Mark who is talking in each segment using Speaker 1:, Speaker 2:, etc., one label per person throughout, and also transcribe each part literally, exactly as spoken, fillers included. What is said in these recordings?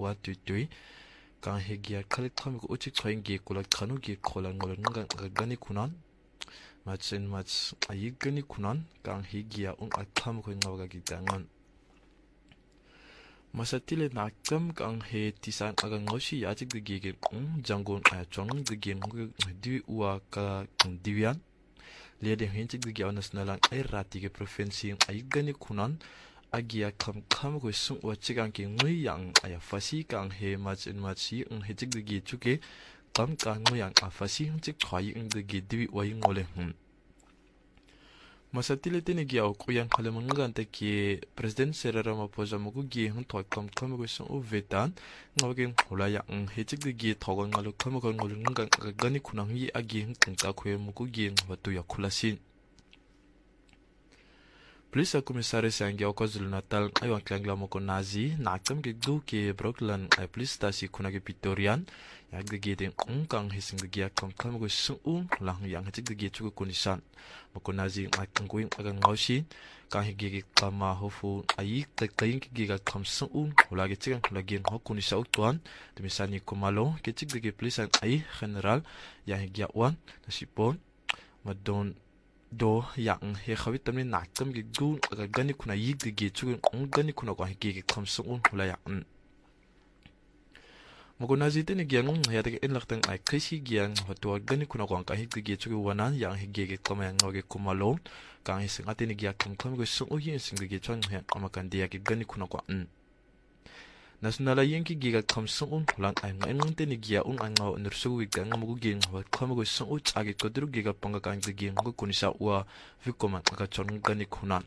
Speaker 1: wa tui tui kang he gia khalit kham ko uchi choing gi kulak khanu gi kholan ngol nga gani kunan matchen mats ayi gani kunan kang he gia ung atham ko ngawa gi tangan masatile nakam kang he tisan aga ngoshi yajik de gi ge ung jangon a chong de gi ng di wa ka divian le de hinchik de gi national ai rati ge province ayi gani kunan agia kam kam ko sung wa chigang ki ngui yang aya fasi kang he mach in machi ung he chik gi chuke kam ka ngui yang a fasi hung chik khwai ung de gi diwi wa ing ole hum masatile tene gi au ko yang khale mangan te ki president Cyril Ramaphosa mo gi hung thoi kam kam ko sung u vetan ngawgen hola ya ung he chik gi thogon ngalu kam ko ngol ngang gani kunang yi agi hung ta khwe mo gi wa tu ya khulasin Police Commissaire Sangi Okozul Natal ayon klangla moko nazi nakam ke du ke Brooklyn ay police stasi kuna ke Victorian yak de gete ungkang hising de gya kam kam go sung un lang yang hik de getu ko kunisan moko nazi akang going agang ngaushi ka hige ke kama hofu ayi te kayin ke giga kam sung un hola ge chigang hola gen ho kunisa utwan de misani komalo ke chik de police ay general ya higya wan nasipon madon do yang he khawit tamni nakam gi gun aga gani kuna yig de ge chu ong gani kuna ko he ge kham sung un hula ya mogo nazi te ne gyang ya de en laktang ai khaisi gyang hoto gani kuna ko ka he ge chu wanan yang he ge kam yang ge kumalo ka he sing ate ne gya kam kam go sung u yin sing ge chang he amakan dia ge gani kuna ko national yanki giga kam sung un lang ai ngang te ni gia un anga nursu wi ga ngamu gi ngwa kam go sung u chagi ko dru giga panga kan gi ngo kunisa wa vikoma ka chon gani khunan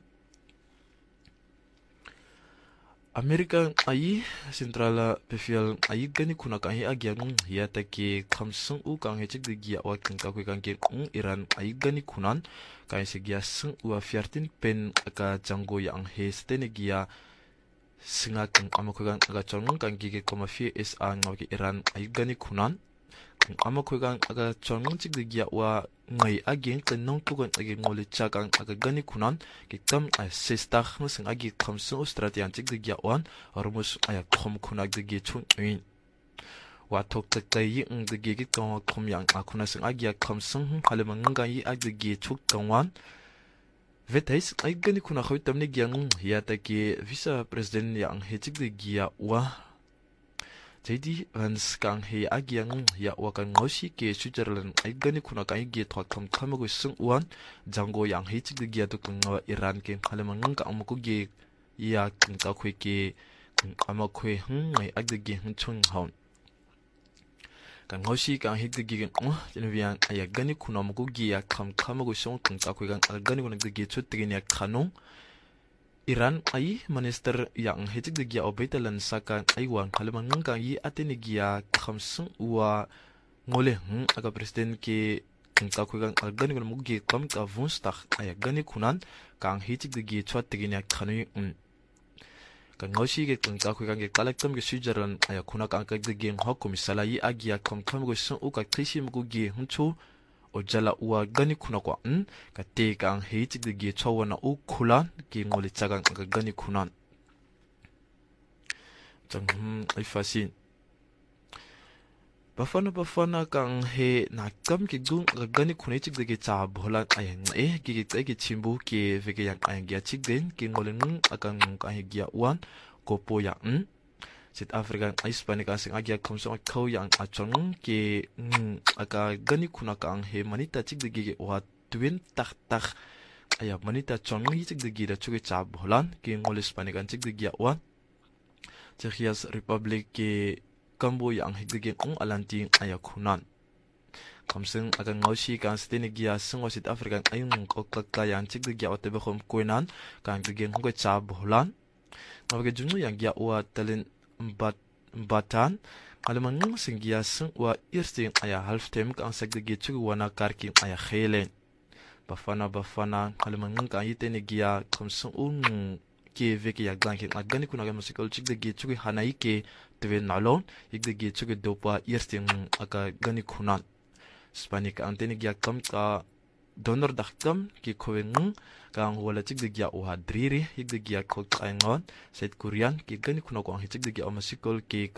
Speaker 1: America ai central pefial ai gani khuna ka hi agya ngung ya ta ki kam sung u ka he chik gi wa kin ka ko kan ge un Iran ai gani khunan ka se gia sung u fiartin pen ka jango yang he stene gia singa kang amakogan aga chonung kang gi ko mafi is a ngaw ki Iran ay gani khunan kang amakogan aga chonung chik gi wa ngai again kan nong ko gan agi ngole cha kang aga gani khunan ki tam a sista khang sing agi khamsu strategy chik gi wan ormus aya khom khuna gi chung in wa tok tak tai ing gi gi ko khom yang a khuna sing agi khamsung halemang ga yi agi gi chuk tangwan Vetais ay gani kuna khawit tamne gyang ya ta ki vice president yang hechik de gya wa J D Vance kang he agyang ya wa kan ngoshi ke Switzerland ay gani kuna kai ge thot kam khamago sung wan jango yang hechik de gya to kang Iran ke halamang ka amko ge ya kin ka khwe ke amakwe hm mai agde ge hm chung haun kan ngoshi kan hik de gi oh jenovian aya gani kuna mo gi ya kam kam go song kan ka kan gani ko de gi chut de ya khanong Iran ai minister yang hik de gi obetalan saka ai wan khalman ngang kan yi atene gi ya khamsung wa ngole hm aga president ke kan ka kan gani ko mo gi kam ka vunstak aya gani kunan kan hik de gi chut de ya khanoi kan ngoshi ge kan ka kan ge kalaktam ge Switzerland aya kuna kan ka ge gen ho komisala yi agia kam kam go sun u ka krishi mu ge hunchu o jala uwa gani kuna ko an ka te kan he chi ge chawana u khulan ge ngoli chagang ka gani kunan chang ai fasin Bafana bafana kang he nakam ki gung gani khune chik de cha bhola ayang e ki ki ki chimbu ki vege yang ayang ya chik den ki ngoleng akang ka he gya wan ko po ya n South Africa Hispanic asing agya khamso khau yang achong ki aka gani khuna kang he manita chik de ge wa twin tak tak aya manita chong hi chik de ge da chuge cha bholan ki ngol Hispanic an chik de gya wan Czech Republic ki Kambo yang higde ong alanti aya khunan kamseng aga ngoshi kan stene gia sungo South African ayung ko ka yang chigde gia otebe khom koinan kan de gen ngo cha bholan awge junu yang gia wa talen bat batan alamang sing gia sung wa irsting aya half time kan sagde ge chu wana karki aya khelen bafana bafana alamang kan yitene gia kamseng un ke veke ya glan ke agani kuna ga musical chik de ge chu hanai ke tve nalon ik de ge chu ge dopa yersting aka gani kuna spanik antene gya kam ka donor daktam ki khowen ka wala chik de gya o hadriri ik de gya ko aingon set korean ki gani kuna ko chik de gya musical ke